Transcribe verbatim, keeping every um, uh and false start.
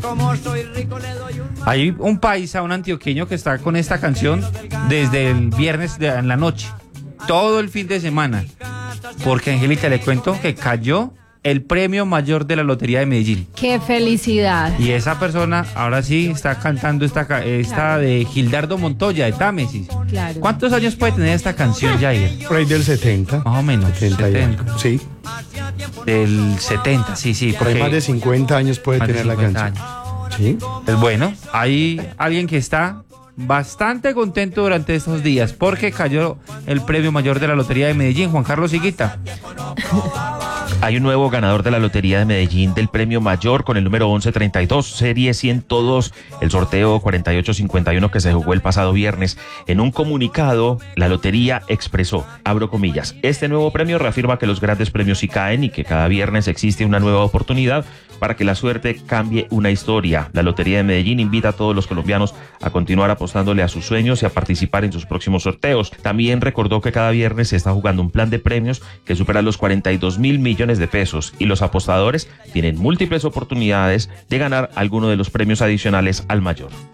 Hay un paisa, un antioqueño que está con esta canción desde el viernes de, en la noche, todo el fin de semana, porque Angélica, le cuento que cayó el premio mayor de la Lotería de Medellín. ¡Qué felicidad! Y esa persona ahora sí está cantando esta, esta claro. de Gildardo Montoya, de Támesis. Claro. ¿Cuántos años puede tener esta canción, Jair? Por ahí del setenta. Más o menos. setenta, setenta. Sí. Del setenta, sí, sí. Por ahí más de cincuenta años puede tener la canción. Años. Sí. Pues bueno, hay alguien que está bastante contento durante estos días porque cayó el premio mayor de la Lotería de Medellín, Juan Carlos Higuita. Hay un nuevo ganador de la Lotería de Medellín del premio mayor con el número once treinta y dos, serie ciento dos, el sorteo cuarenta y ocho cincuenta y uno que se jugó el pasado viernes. En un comunicado, la lotería expresó, abro comillas, este nuevo premio reafirma que los grandes premios sí caen y que cada viernes existe una nueva oportunidad para que la suerte cambie una historia. La Lotería de Medellín invita a todos los colombianos a continuar apostándole a sus sueños y a participar en sus próximos sorteos. También recordó que cada viernes se está jugando un plan de premios que supera los cuarenta y dos mil millones de pesos y los apostadores tienen múltiples oportunidades de ganar alguno de los premios adicionales al mayor.